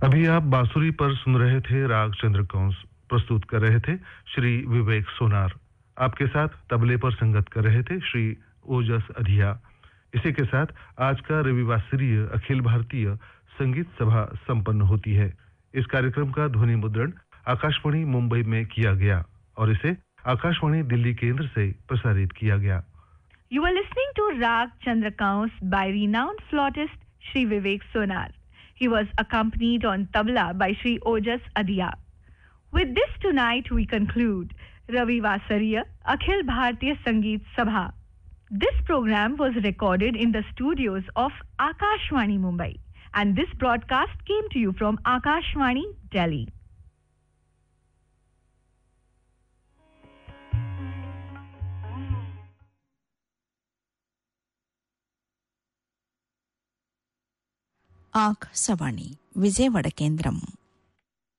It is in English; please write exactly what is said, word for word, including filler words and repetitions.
अभी आप बांसुरी पर सुन रहे थे राग चंद्रकंस, प्रस्तुत कर रहे थे श्री विवेक सोनार। आपके साथ तबले पर संगत कर रहे थे श्री ओजस अधिया। इसी के साथ आज का रविवासरीय अखिल भारतीय संगीत सभा संपन्न होती है। इस कार्यक्रम का ध्वनि मुद्रण आकाशवाणी मुंबई में किया गया और इसे आकाशवाणी दिल्ली केंद्र से प्रसारित किया गया। You were listening to Rag Chandrakaus by renowned flautist Shri Vivek Sonar. He was accompanied on tabla by Shri Ojas Adhiya. With this tonight we conclude Ravi Vasariya Akhil Bharatiya Sangeet Sabha. This program was recorded in the studios of Akashvani Mumbai and this broadcast came to you from Akashvani Delhi. Akashvani Vijayawada కేంద్రం.